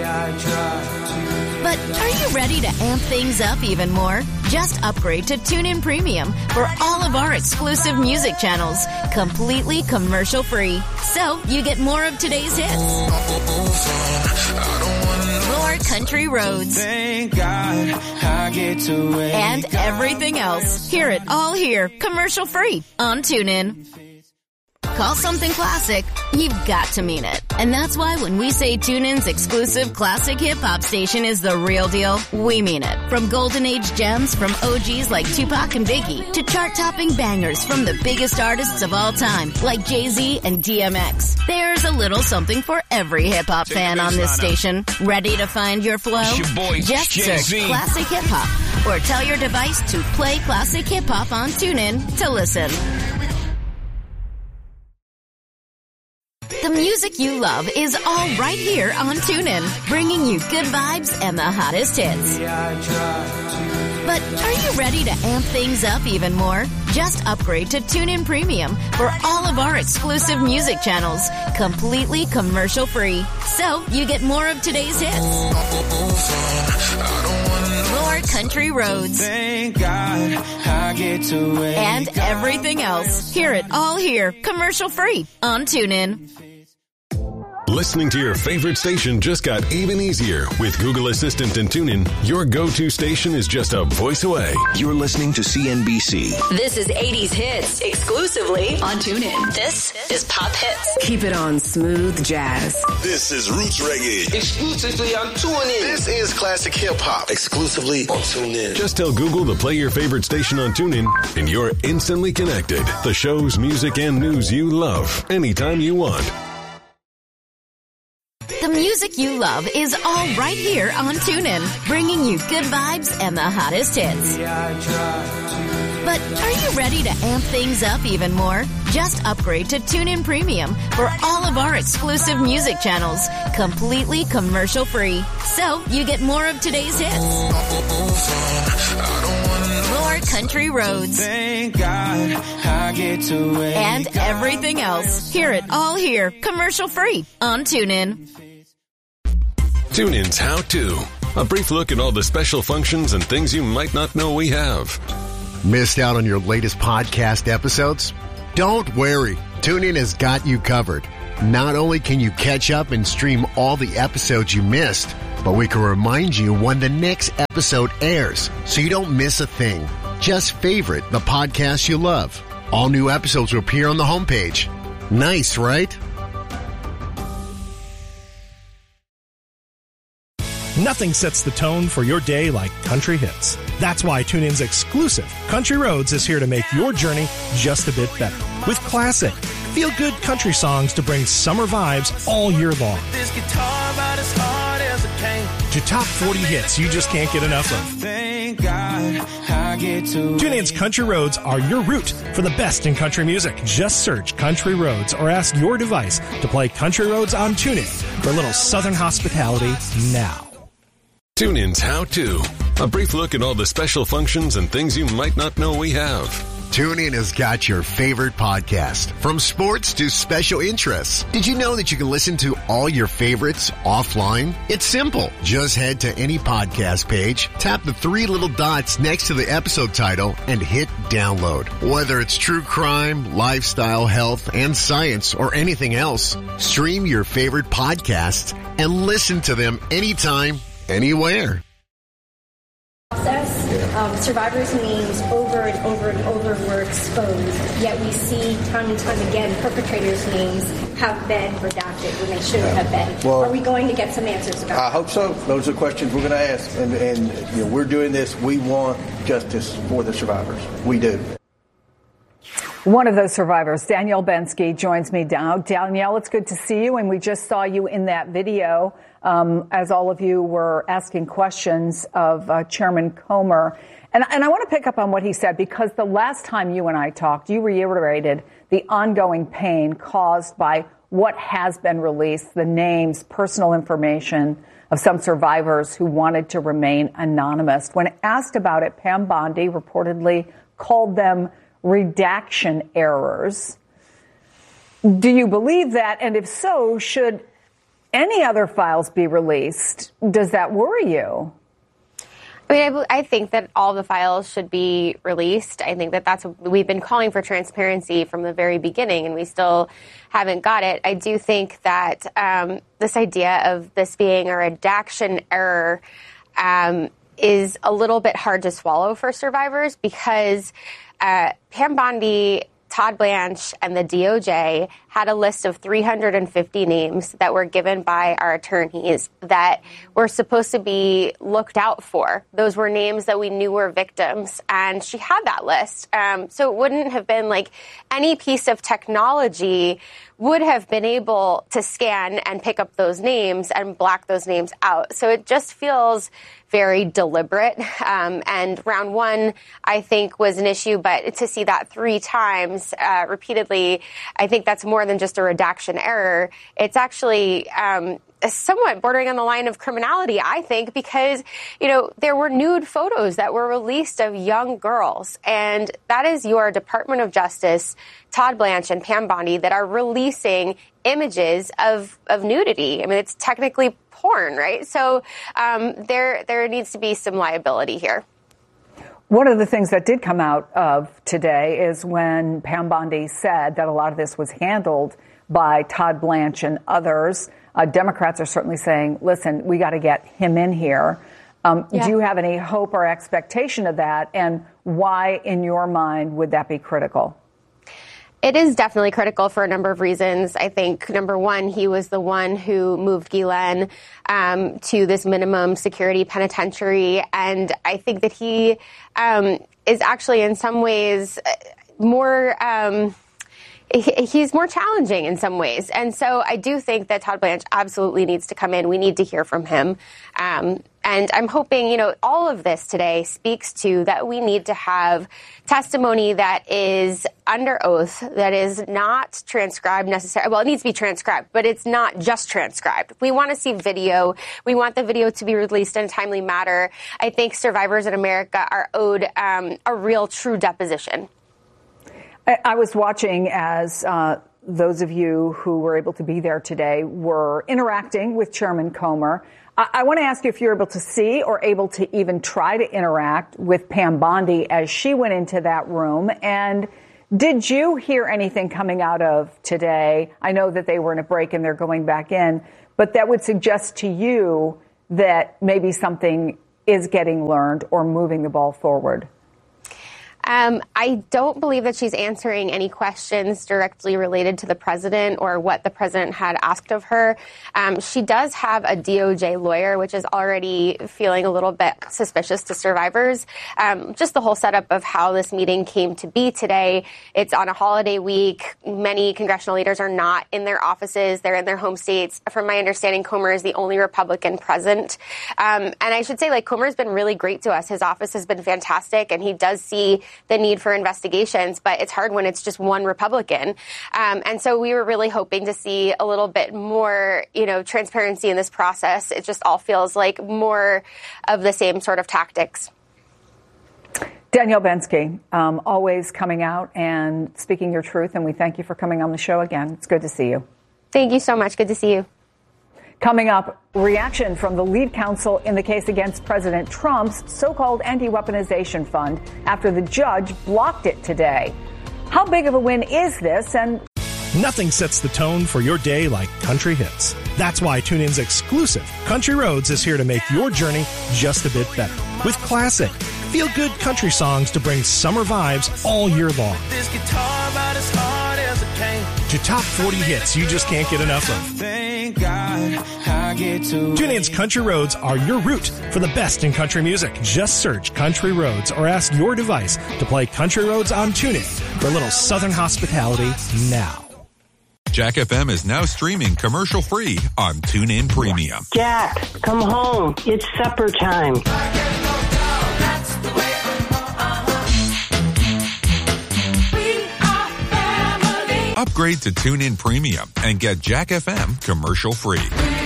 But are you ready to amp things up even more? Just upgrade to TuneIn Premium for all of our exclusive music channels, completely commercial-free. So you get more of today's hits, more country roads,
Thank God I get to wake
and everything else. Hear it all here, commercial-free on TuneIn. Call something classic, you've got to mean it. And that's why when we say TuneIn's exclusive classic hip-hop station is the real deal, we mean it. From golden age gems from O Gs like Tupac and Biggie to chart-topping bangers from the biggest artists of all time like Jay-Z and D M X. There's a little something for every hip-hop fan on this station. Ready to find your flow?
Your boy,
Just
Jay-Z.
search Classic Hip-Hop or tell your device to play Classic Hip-Hop on TuneIn to listen. The music you love is all right here on TuneIn, bringing you good vibes and the hottest hits. But are you ready to amp things up even more? Just upgrade to TuneIn Premium for all of our exclusive music channels, completely commercial-free. So you get more of today's hits, more country roads,
Thank God I get to wake
and everything else. Hear it all here, commercial-free on TuneIn.
Listening to your favorite station just got even easier. With Google Assistant and TuneIn, your go-to station is just a voice away.
You're listening to C N B C.
This is eighties Hits, exclusively on TuneIn. This is Pop Hits.
Keep it on smooth jazz.
This is Roots Reggae,
exclusively on TuneIn.
This is Classic Hip Hop, exclusively on TuneIn.
Just tell Google to play your favorite station on TuneIn, and you're instantly connected. The shows, music, and news you love, anytime you want.
The music you love is all right here on TuneIn, bringing you good vibes and the hottest hits. But are you ready to amp things up even more? Just upgrade to TuneIn Premium for all of our exclusive music channels, completely commercial-free. So you get more of today's hits, more country roads,
Thank God I get to wake
and everything else. Hear it all here, commercial-free on TuneIn.
TuneIn's How To. A brief look at all the special functions and things you might not know we have.
Missed out on your latest podcast episodes? Don't worry. TuneIn has got you covered. Not only can you catch up and stream all the episodes you missed, but we can remind you when the next episode airs so you don't miss a thing. Just favorite the podcast you love. All new episodes will appear on the homepage. Nice, right?
Nothing sets the tone for your day like country hits. That's why TuneIn's exclusive Country Roads is here to make your journey just a bit better. With classic, feel-good country songs to bring summer vibes all year long.
This guitar about as hard as it can.
To top forty hits you just can't get enough of.
Thank God I get to
TuneIn's Country Roads are your route for the best in country music. Just search Country Roads or ask your device to play Country Roads on TuneIn for a little Southern hospitality now.
TuneIn's How To. A brief look at all the special functions and things you might not know we have.
TuneIn has got your favorite podcast, from sports to special interests. Did you know that you can listen to all your favorites offline? It's simple. Just head to any podcast page, tap the three little dots next to the episode title, and hit download. Whether it's true crime, lifestyle, health, and science, or anything else, stream your favorite podcasts and listen to them anytime, anywhere.
Process, um, survivors' names over and over and over were exposed, yet we see time and time again perpetrators' names have been redacted when they shouldn't have been.
Well,
are we going to get some answers about
I hope so. Those are questions we're going to ask. And, and you know, we're doing this. We want justice for the survivors. We do.
One of those survivors, Danielle Bensky, joins me now. Danielle, it's good to see you. And we just saw you in that video um, as all of you were asking questions of uh, Chairman Comer. And, and I want to pick up on what he said, because the last time you and I talked, you reiterated the ongoing pain caused by what has been released, the names, personal information of some survivors who wanted to remain anonymous. When asked about it, Pam Bondi reportedly called them redaction errors. Do you believe that? And if so, should any other files be released? Does that worry you?
I mean, I, I think that all the files should be released. I think that that's what we've been calling for, transparency from the very beginning, and we still haven't got it. I do think that um, this idea of this being a redaction error um, is a little bit hard to swallow for survivors, because uh, Pam Bondi, Todd Blanche, and the D O J had a list of three hundred fifty names that were given by our attorneys that were supposed to be looked out for. Those were names that we knew were victims, and she had that list. Um, so it wouldn't have been like any piece of technology would have been able to scan and pick up those names and black those names out. So it just feels very deliberate. Um, and round one, I think, was an issue, but to see that three times uh, repeatedly, I think that's more than just a redaction error. It's actually um, somewhat bordering on the line of criminality, I think, because, you know, there were nude photos that were released of young girls, and that is your Department of Justice, Todd Blanche and Pam Bondi, that are releasing images of, of nudity. I mean, it's technically porn, right? So um, there there needs to be some liability here.
One of the things that did come out of today is when Pam Bondi said that a lot of this was handled by Todd Blanche and others. Uh, Democrats are certainly saying, listen, we got to get him in here. Um, yeah. Do you have any hope or expectation of that? And why, in your mind, would that be critical?
It is definitely critical for a number of reasons. I think, number one, he was the one who moved Ghislaine um, to this minimum security penitentiary. And I think that he um, is actually in some ways more... Um, He's more challenging in some ways. And so I do think that Todd Blanche absolutely needs to come in. We need to hear from him. Um, and I'm hoping, you know, all of this today speaks to that we need to have testimony that is under oath, that is not transcribed necessarily. Well, it needs to be transcribed, but it's not just transcribed. We want to see video. We want the video to be released in a timely manner. I think survivors in America are owed um, a real, true deposition.
I was watching as uh, those of you who were able to be there today were interacting with Chairman Comer. I, I want to ask you if you're able to see or able to even try to interact with Pam Bondi as she went into that room. And did you hear anything coming out of today? I know that they were in a break and they're going back in, but that would suggest to you that maybe something is getting learned or moving the ball forward.
Um, I don't believe that she's answering any questions directly related to the president or what the president had asked of her. Um, she does have a D O J lawyer, which is already feeling a little bit suspicious to survivors. Um, just the whole setup of how this meeting came to be today. It's on a holiday week. Many congressional leaders are not in their offices. They're in their home states. From my understanding, Comer is the only Republican present. Um, and I should say, like, Comer's been really great to us. His office has been fantastic, and he does see the need for investigations, but it's hard when it's just one Republican. Um, and so we were really hoping to see a little bit more, you know, transparency in this process. It just all feels like more of the same sort of tactics.
Danielle Bensky, um, always coming out and speaking your truth, and we thank you for coming on the show again. It's good to see you.
Thank you so much. Good to see you.
Coming up, reaction from the lead counsel in the case against President Trump's so-called anti-weaponization fund after the judge blocked it today. How big of a win is this? And
nothing sets the tone for your day like country hits. That's why TuneIn's exclusive Country Roads is here to make your journey just a bit better. With classic, feel-good country songs to bring summer vibes all year long.
This guitar about as hard as a cane.
To top forty hits you just can't get enough of.
Thank God I get to
TuneIn's Country Roads are your route for the best in country music. Just search Country Roads or ask your device to play Country Roads on TuneIn for a little Southern hospitality now.
Jack F M is now streaming commercial-free on TuneIn Premium.
Jack, come home. It's supper time.
Upgrade to TuneIn Premium and get Jack F M commercial-free.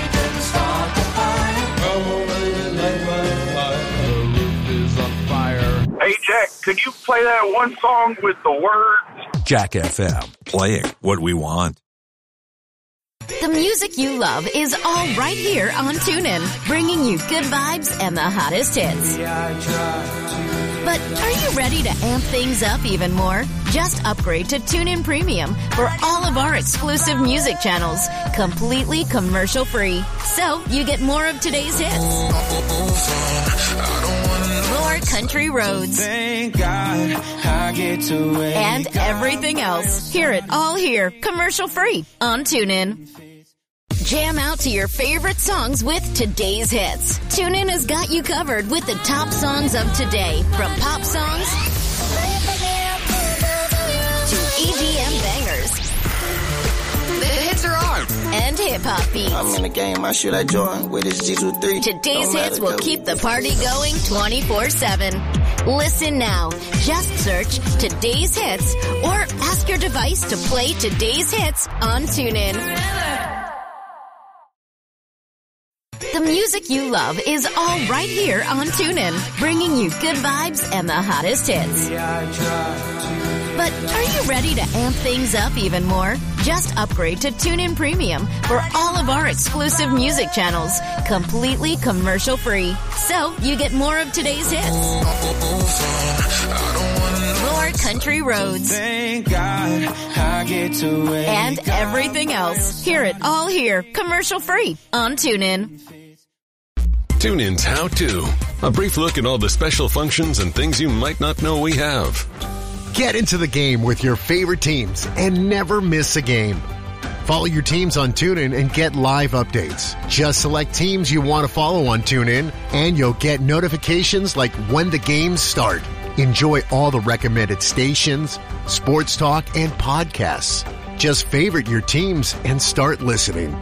Hey, Jack, could you play that one song with the words?
Jack F M, playing what we want.
The music you love is all right here on TuneIn, bringing you good vibes and the hottest hits. But are you ready to amp things up even more? Just upgrade to TuneIn Premium for all of our exclusive music channels, completely commercial-free. So you get more of today's hits. More country roads.
Thank God I get to
and everything else. Hear it all here, commercial-free on TuneIn. Jam out to your favorite songs with today's hits. TuneIn has got you covered with the top songs of today, from pop songs to E D M bangers. The hits are on. And hip-hop beats.
I'm in the game, I should I join with this G two three.
Today's hits will keep the party going twenty-four seven. Listen now. Just search Today's Hits or ask your device to play Today's Hits on TuneIn. The music you love is all right here on TuneIn, bringing you good vibes and the hottest hits. But are you ready to amp things up even more? Just upgrade to TuneIn Premium for all of our exclusive music channels, completely commercial-free. So you get more of today's hits. More country roads.
Thank God I get to
and everything else. Hear it all here, commercial-free on TuneIn.
TuneIn's How To. A brief look at all the special functions and things you might not know we have.
Get into the game with your favorite teams and never miss a game. Follow your teams on TuneIn and get live updates. Just select teams you want to follow on TuneIn, and you'll get notifications like when the games start. Enjoy all the recommended stations, sports talk, and podcasts. Just favorite your teams and start listening.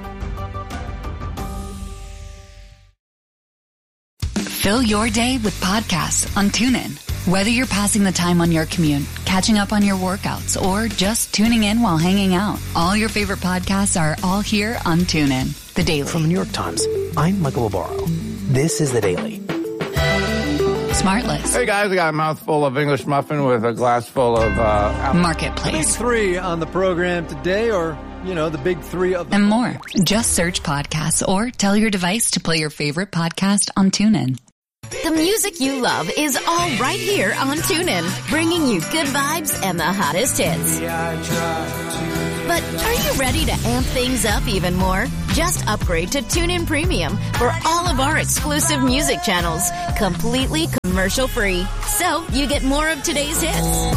Fill your day with podcasts on TuneIn. Whether you're passing the time on your commute, catching up on your workouts, or just tuning in while hanging out, all your favorite podcasts are all here on TuneIn. The Daily.
From the New York Times, I'm Michael Barbaro. This is The Daily.
Smartless.
Hey guys, I got a mouthful of English muffin with a glass full of uh,
Marketplace.
Three on the program today, or
you know, the big three of
and more. Just search podcasts or tell your device to play your favorite podcast on TuneIn.
The music you love is all right here on TuneIn, bringing you good vibes and the hottest hits. But are you ready to amp things up even more? Just upgrade to TuneIn Premium for all of our exclusive music channels, completely commercial-free. So you get more of today's hits,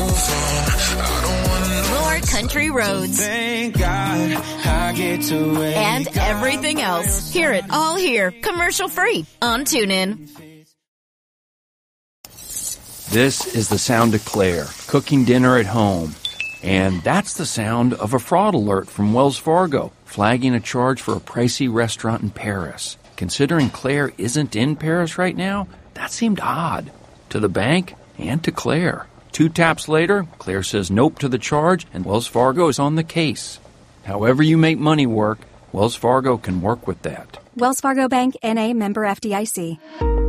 more country roads,
Thank God I get to wake
and everything else. Hear it all here, commercial-free on TuneIn.
This is the sound of Claire, cooking dinner at home. And that's the sound of a fraud alert from Wells Fargo, flagging a charge for a pricey restaurant in Paris. Considering Claire isn't in Paris right now, that seemed odd. To the bank and to Claire. Two taps later, Claire says nope to the charge, and Wells Fargo is on the case. However you make money work, Wells Fargo can work with that.
Wells Fargo Bank, N A, member F D I C.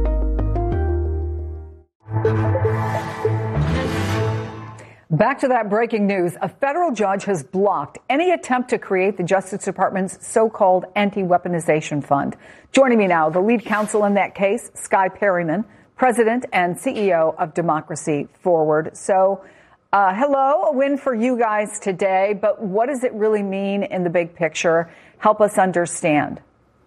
Back to that breaking news. A federal judge has blocked any attempt to create the Justice Department's so-called anti-weaponization fund. Joining me now, the lead counsel in that case, Skye Perryman, president and C E O of Democracy Forward. So, uh, hello, a win for you guys today, but what does it really mean in the big picture? Help us understand.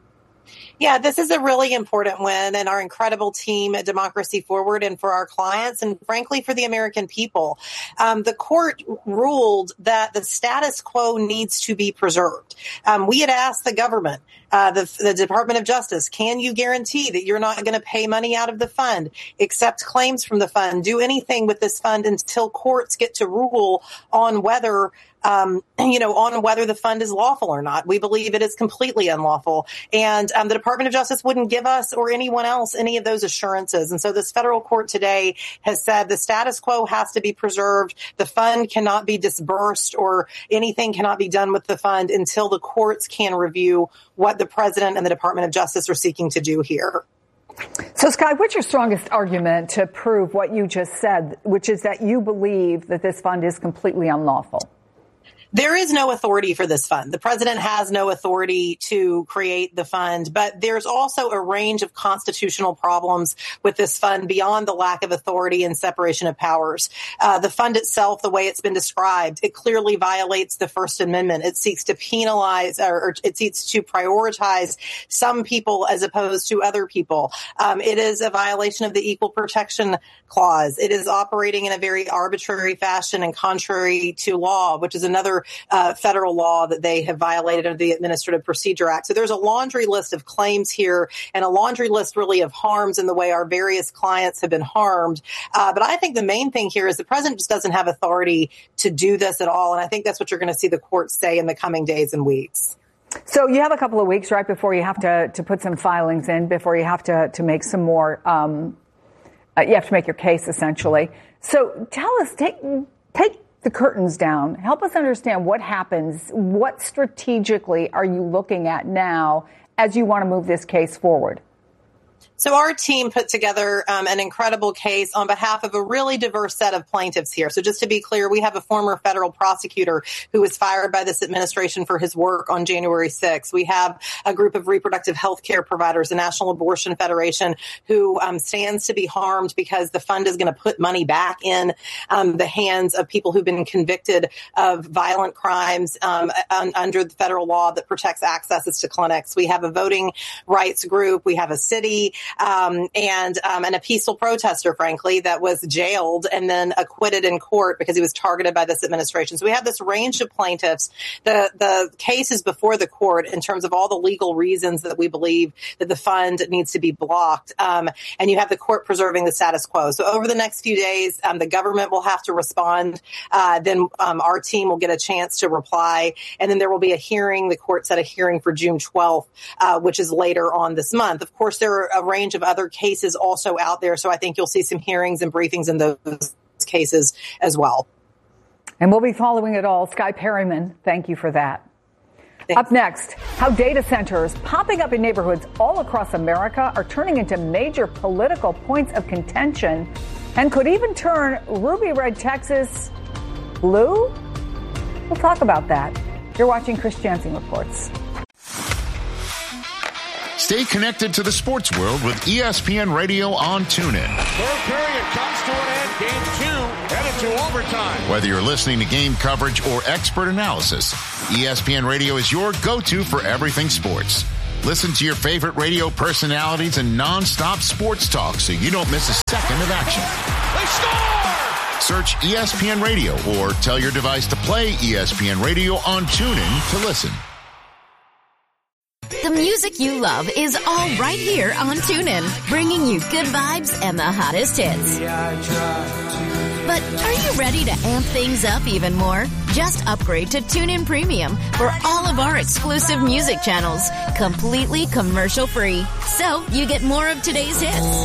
Yeah, this is a really important win, and our incredible team at Democracy Forward, and for our clients, and frankly for the American people. Um, the court ruled that the status quo needs to be preserved. Um, we had asked the government, uh, the, the Department of Justice, can you guarantee that you're not going to pay money out of the fund, accept claims from the fund, do anything with this fund until courts get to rule on whether Um, you know, on whether the fund is lawful or not. We believe it is completely unlawful. And um, the Department of Justice wouldn't give us or anyone else any of those assurances. And so this federal court today has said the status quo has to be preserved. The fund cannot be disbursed or anything cannot be done with the fund until the courts can review what the president and the Department of Justice are seeking to do here.
So, Skye, what's your strongest argument to prove what you just said, which is that you believe that this fund is completely unlawful?
There is no authority for this fund. The president has no authority to create the fund, but there's also a range of constitutional problems with this fund beyond the lack of authority and separation of powers. Uh, the fund itself, the way it's been described, it clearly violates the First Amendment. It seeks to penalize or, or it seeks to prioritize some people as opposed to other people. Um, it is a violation of the Equal Protection Clause. It is operating in a very arbitrary fashion and contrary to law, which is another Uh, federal law that they have violated under the Administrative Procedure Act. So there's a laundry list of claims here and a laundry list really of harms in the way our various clients have been harmed. Uh, but I think the main thing here is the president just doesn't have authority to do this at all. And I think that's what you're going to see the courts say in the coming days and weeks.
So you have a couple of weeks, right, before you have to, to put some filings in, before you have to, to make some more, um, uh, you have to make your case, essentially. So tell us, take, take, the curtains down. Help us understand what happens. What strategically are you looking at now as you want to move this case forward?
So our team put together um, an incredible case on behalf of a really diverse set of plaintiffs here. So just to be clear, we have a former federal prosecutor who was fired by this administration for his work on January sixth. We have a group of reproductive health care providers, the National Abortion Federation, who um, stands to be harmed because the fund is going to put money back in um, the hands of people who've been convicted of violent crimes um, un- under the federal law that protects access to clinics. We have a voting rights group. We have a city. Um, and um, and a peaceful protester, frankly, that was jailed and then acquitted in court because he was targeted by this administration. So we have this range of plaintiffs. The the case is before the court in terms of all the legal reasons that we believe that the fund needs to be blocked. Um, and you have the court preserving the status quo. So over the next few days, um, the government will have to respond. Uh, then um, our team will get a chance to reply. And then there will be a hearing. The court set a hearing for June twelfth, uh, which is later on this month. Of course, there are a range of other cases also out there. So I think you'll see some hearings and briefings in those cases as well.
And we'll be following it all. Skye Perryman, thank you for that. Thanks. Up next, how data centers popping up in neighborhoods all across America are turning into major political points of contention and could even turn ruby red Texas blue? We'll talk about that. You're watching Chris Jansen Reports.
Stay connected to the sports world with E S P N Radio on TuneIn.
Third period comes to an end. Game two headed to overtime.
Whether you're listening to game coverage or expert analysis, E S P N Radio is your go-to for everything sports. Listen to your favorite radio personalities and non-stop sports talk so you don't miss a second of action.
They score!
Search E S P N Radio or tell your device to play E S P N Radio on TuneIn to listen.
The music you love is all right here on TuneIn, bringing you good vibes and the hottest hits. But are you ready to amp things up even more? Just upgrade to TuneIn Premium for all of our exclusive music channels, completely commercial-free. So you get more of today's hits,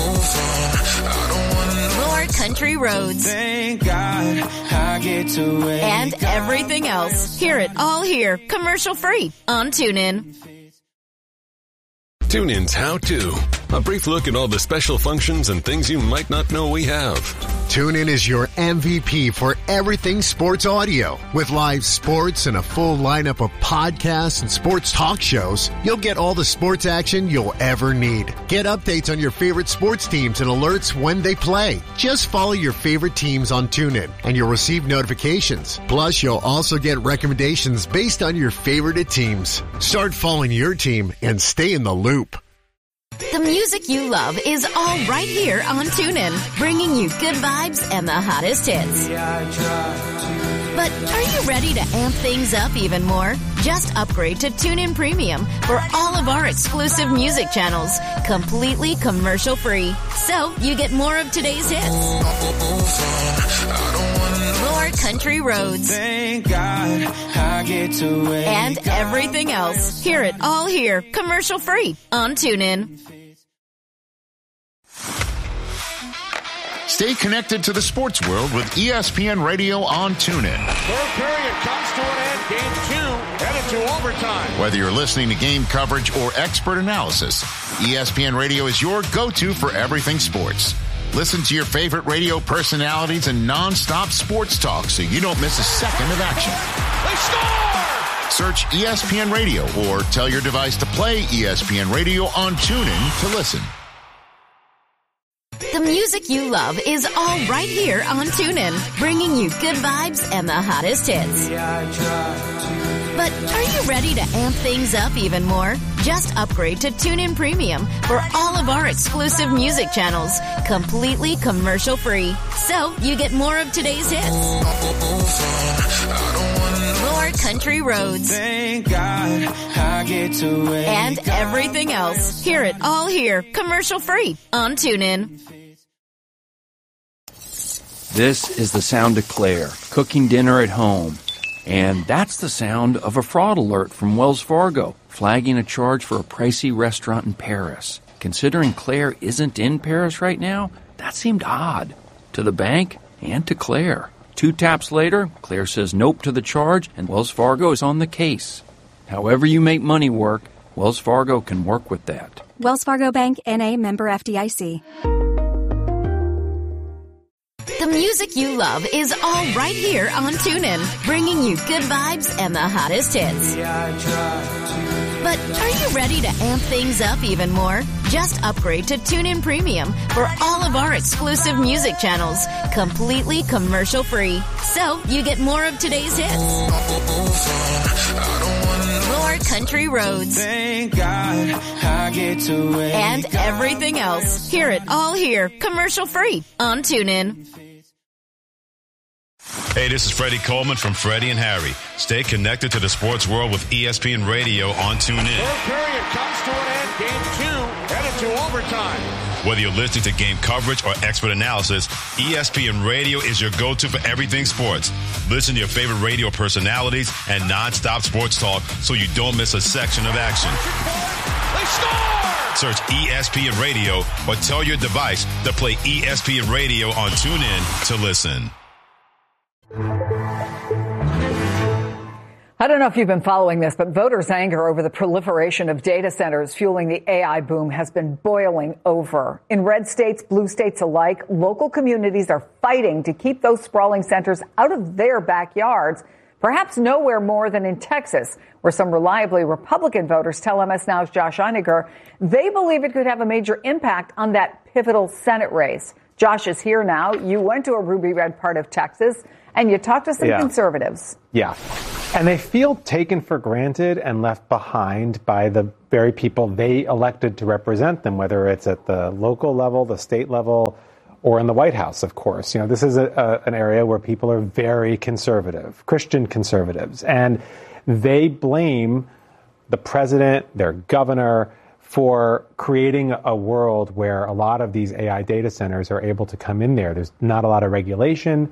more country roads,
Thank God I get to wake
and everything else. Hear it all here, commercial-free on TuneIn.
TuneIn's How To. A brief look at all the special functions and things you might not know we have.
TuneIn is your M V P for everything sports audio. With live sports and a full lineup of podcasts and sports talk shows, you'll get all the sports action you'll ever need. Get updates on your favorite sports teams and alerts when they play. Just follow your favorite teams on TuneIn and you'll receive notifications. Plus, you'll also get recommendations based on your favorite teams. Start following your team and stay in the loop.
The music you love is all right here on TuneIn, bringing you good vibes and the hottest hits. But are you ready to amp things up even more? Just upgrade to TuneIn Premium for all of our exclusive music channels, completely commercial-free. So you get more of today's hits, more country roads,
Thank God I get to wake
and everything else. Hear it all here, commercial-free on TuneIn.
Stay connected to the sports world with E S P N Radio on TuneIn.
Third period comes to an end. Game two headed to overtime.
Whether you're listening to game coverage or expert analysis, E S P N Radio is your go-to for everything sports. Listen to your favorite radio personalities and non-stop sports talk so you don't miss a second of action.
They score!
Search E S P N Radio or tell your device to play E S P N Radio on TuneIn to listen.
The music you love is all right here on TuneIn, bringing you good vibes and the hottest hits. But are you ready to amp things up even more? Just upgrade to TuneIn Premium for all of our exclusive music channels, completely commercial-free. So you get more of today's hits, more country roads,
Thank God I get to wake
and everything else. Hear it all here, commercial-free on TuneIn.
This is the sound of Claire, cooking dinner at home. And that's the sound of a fraud alert from Wells Fargo, flagging a charge for a pricey restaurant in Paris. Considering Claire isn't in Paris right now, that seemed odd to the bank and to Claire. Two taps later, Claire says nope to the charge, and Wells Fargo is on the case. However you make money work, Wells Fargo can work with that.
Wells Fargo Bank, N A, member F D I C.
The music you love is all right here on TuneIn, bringing you good vibes and the hottest hits. But are you ready to amp things up even more? Just upgrade to TuneIn Premium for all of our exclusive music channels, completely commercial-free. So you get more of today's hits, more country roads,
Thank God I get to wake
and everything else. Hear it all here, commercial-free on TuneIn.
Hey, this is Freddie Coleman from Freddie and Harry. Stay connected to the sports world with E S P N Radio on TuneIn.
Third period comes to an end. Game two headed to overtime.
Whether you're listening to game coverage or expert analysis, E S P N Radio is your go-to for everything sports. Listen to your favorite radio personalities and non-stop sports talk so you don't miss a section of action.
They score!
Search E S P N Radio or tell your device to play E S P N Radio on TuneIn to listen.
I don't know if you've been following this, but voters' anger over the proliferation of data centers fueling the A I boom has been boiling over. In red states, blue states alike, local communities are fighting to keep those sprawling centers out of their backyards Perhaps nowhere more than in Texas, where some reliably Republican voters tell M S Now's Josh Einiger they believe it could have a major impact on that pivotal Senate race. Josh is here now. You went to a ruby red part of Texas, and you talked to some
yeah.
conservatives.
Yeah. And they feel taken for granted and left behind by the very people they elected to represent them, whether it's at the local level, the state level, or in the White House, of course. You know, this is a, a, an area where people are very conservative, Christian conservatives, and they blame the president, their governor, for creating a world where a lot of these A I data centers are able to come in there. There's not a lot of regulation.